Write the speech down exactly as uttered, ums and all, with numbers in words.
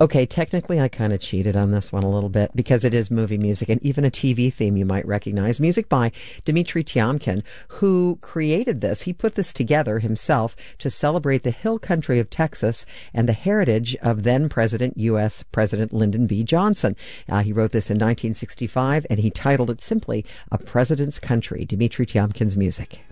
Okay, technically I kind of cheated on this one a little bit because it is movie music and even a T V theme you might recognize. Music by Dmitri Tiomkin, who created this. He put this together himself to celebrate the hill country of Texas and the heritage of then-President U S President Lyndon B. Johnson. Uh, he wrote this in nineteen sixty-five, and he titled it simply A President's Country. Dmitri Tiomkin's music.